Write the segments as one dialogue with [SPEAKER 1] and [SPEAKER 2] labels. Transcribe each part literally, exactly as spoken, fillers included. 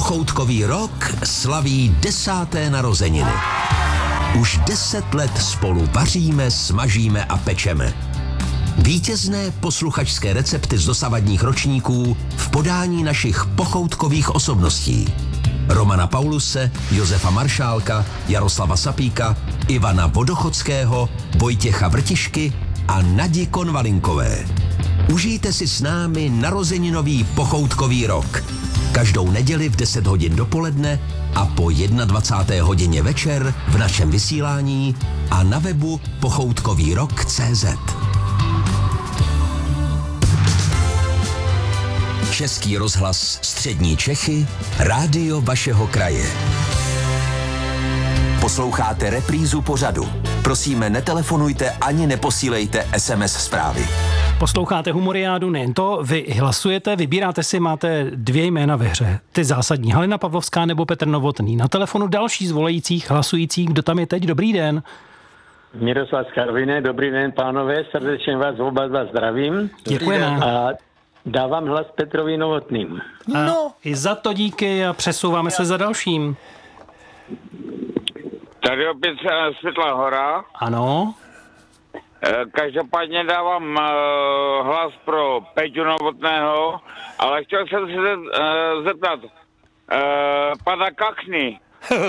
[SPEAKER 1] Pochoutkový rok slaví desáté narozeniny. Už deset let spolu vaříme, smažíme a pečeme. Vítězné posluchačské recepty z dosavadních ročníků v podání našich pochoutkových osobností. Romana Pauluse, Josefa Maršálka, Jaroslava Sapíka, Ivana Vodochodského, Vojtěcha Vrtišky a Nadi Konvalinkové. Užijte si s námi narozeninový pochoutkový rok. Každou neděli v deset hodin dopoledne a po dvacáté jedné hodině večer v našem vysílání a na webu pochoutkový rok tečka cé zet. Český rozhlas Střední Čechy, rádio vašeho kraje. Posloucháte reprízu pořadu. Prosíme, netelefonujte ani neposílejte es em es zprávy.
[SPEAKER 2] Posloucháte Humoriádu, nejen to, vy hlasujete, vybíráte si, máte dvě jména ve hře. Ty zásadní, Halina Pavlovská nebo Petr Novotný. Na telefonu další z volajících, hlasujících, kdo tam je teď, dobrý den.
[SPEAKER 3] Miroslav z Karviné, dobrý den, pánové, srdečně vás oba dva zdravím.
[SPEAKER 2] Děkujeme.
[SPEAKER 3] A dávám hlas Petrovi Novotným.
[SPEAKER 2] No. I za to díky a přesouváme se za dalším.
[SPEAKER 4] Tady opět Světlá Hora.
[SPEAKER 2] Ano.
[SPEAKER 4] Každopádně dávám uh, hlas pro Peťu Novotného, ale chtěl jsem se uh, zeptat uh, pana Kachny.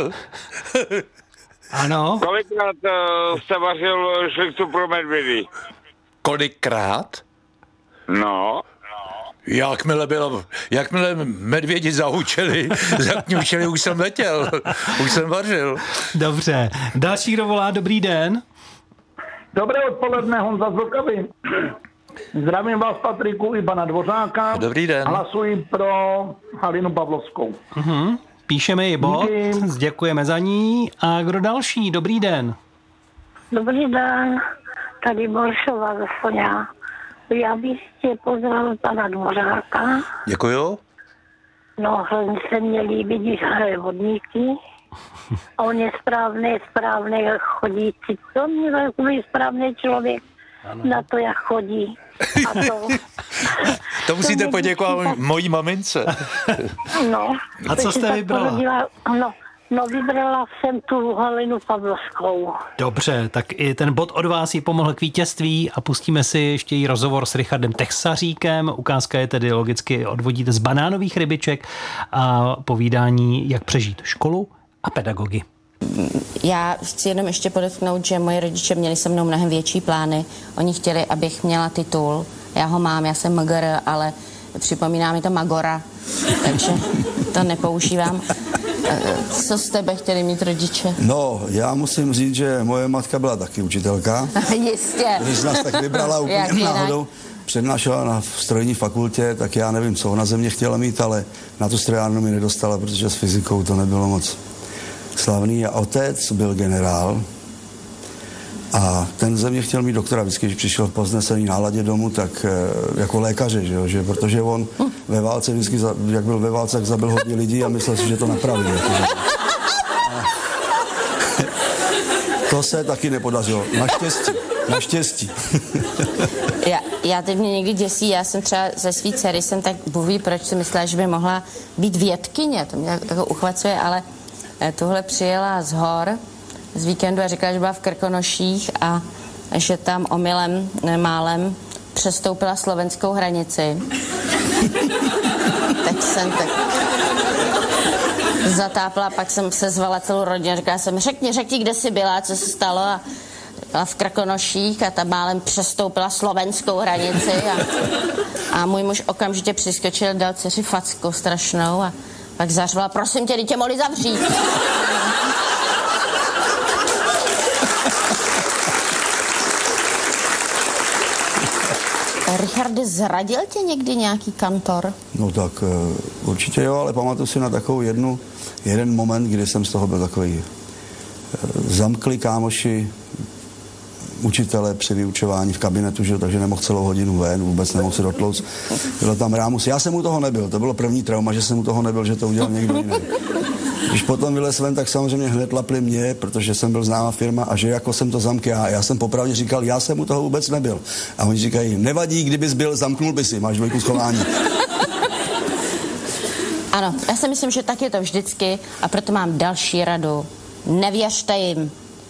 [SPEAKER 2] Ano.
[SPEAKER 4] Kolikrát uh, jste vařil šlichtu pro medvědy?
[SPEAKER 5] Kolikrát?
[SPEAKER 4] No.
[SPEAKER 5] Jakmile bylo, jakmile medvědi zahučeli, zakňučeli, už jsem letěl, už jsem vařil.
[SPEAKER 2] Dobře. Další, kdo volá, dobrý den.
[SPEAKER 6] Dobré odpoledne, Honza z Vltavy. Zdravím vás, Patriku, i pana Dvořáka.
[SPEAKER 5] Dobrý den.
[SPEAKER 6] Hlasuji pro Halinu Pavlovskou.
[SPEAKER 2] Uh-huh. Píšeme ji bod,
[SPEAKER 6] Díky.
[SPEAKER 2] děkujeme za ní. A kdo další? Dobrý den.
[SPEAKER 7] Dobrý den, tady Bolšova ze Soňa. Já bych tě pozdravil pana Dvořáka.
[SPEAKER 5] Děkuju.
[SPEAKER 7] No, hrozně se mě líbí, když hraje vodníky. A on je správný, správný chodící. To mě takový správný člověk. Ano. Na to, jak chodí. A to,
[SPEAKER 5] to musíte
[SPEAKER 7] to
[SPEAKER 5] poděkovat
[SPEAKER 7] tak...
[SPEAKER 5] mojí mamince.
[SPEAKER 7] No.
[SPEAKER 2] A co jste vybrala?
[SPEAKER 7] Porodila, no, no, vybrala jsem tu Halinu Pavlovskou.
[SPEAKER 2] Dobře, tak i ten bod od vás jí pomohl k vítězství a pustíme si ještě jí rozhovor s Richardem Texaříkem. Ukázka je tedy logicky odvodíte z banánových rybiček a povídání, jak přežít školu a pedagogy.
[SPEAKER 8] Já chci jenom ještě podotknout, že moji rodiče měli se mnou mnohem větší plány. Oni chtěli, abych měla titul. Já ho mám, já jsem Magor, ale připomíná mi to Magora, takže to nepoužívám. Co z tebe chtěli mít rodiče?
[SPEAKER 9] No, já musím říct, že moje matka byla taky učitelka.
[SPEAKER 8] Jistě.
[SPEAKER 9] Když nás tak vybrala úplně náhodou, přednášela na strojní fakultě, tak já nevím, co ona ze mě chtěla mít, ale na tu strojárnu mi nedostala, protože s fyzikou to nebylo moc slavný. A otec byl generál a ten ze mě chtěl mít doktora. Vždycky, když přišel v povznesený náladě domů, tak jako lékaře, že jo, že protože on ve válce vždycky, jak byl ve válce, tak zabil hodně lidí a myslel si, že to napraví. Jako, to se taky nepodařilo. Naštěstí. Naštěstí.
[SPEAKER 8] já, já teď mě někdy děsí, já jsem třeba ze svý dcery, jsem tak buví, proč si myslela, že by mohla být vědkyně, to mě jako uchvacuje, ale tuhle přijela z hor z víkendu a říkala, že byla v Krkonoších a že tam omylem, málem přestoupila slovenskou hranici. Tak jsem tak zatápla, pak jsem se zvala celou rodinu, říkala jsem, řekni, řekni, kde jsi byla, co se stalo a byla v Krkonoších a tam málem přestoupila slovenskou hranici a, a můj muž okamžitě přiskočil, dal dceři facku strašnou a pak zařvala, prosím tě, dítě mohli zavřít. Richarde, zradil tě někdy nějaký kantor?
[SPEAKER 9] No tak určitě jo, ale pamatuju si na takovou jednu, jeden moment, kdy jsem z toho byl takový zamkli kámoši učitele při vyučování v kabinetu, že, takže nemohl celou hodinu ven, vůbec nemohl se dotlouct. Byl tam rámus. Já jsem u toho nebyl, to bylo první trauma, že jsem u toho nebyl, že to udělal někdo jiný. Když potom vylez ven, tak samozřejmě hned lapli mě, protože jsem byl známá firma a že jako jsem to zamkl já. Já jsem popravdě říkal, já jsem u toho vůbec nebyl. A oni říkají, nevadí, kdybys byl, zamknul by si, máš dvojku schování.
[SPEAKER 8] Ano, já si myslím, že tak je to vždycky a proto mám další radu. Nevěřte jim.